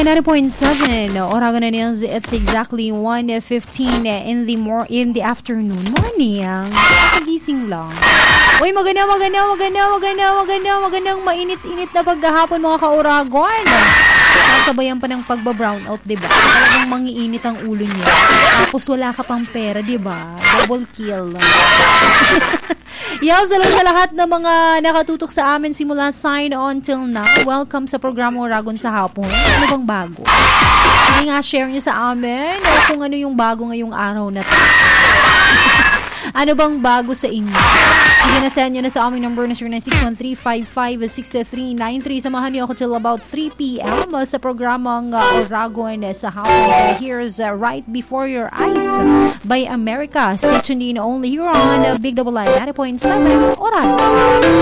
Line 90.7 Oragon na News. It's exactly 1:15 in the afternoon. Morning. Kagising lang. Uy, magandang mainit-init na paghahapon mga ka-Oragon. Sasabayan pa ng pagba-brownout, diba? Talagang mangiinit ang ulo niya. Tapos wala ka pang pera, diba? Double kill. Salam sa lahat ng mga nakatutok sa amin simula sign on till now. Welcome sa programa Oragon sa hapon. Ano bang bago? Sige nga, share nyo sa amin o kung ano yung bago ngayong araw na to. Ano bang bago sa inyo? Sige na, send nyo na sa aming number na 0961-355-6393. Samahan nyo ako till about 3 p.m. sa programang Oragon sa hapon. Here's Right Before Your Eyes by America. Stay tuned in only here on Big Double Line 90.7 Oragon.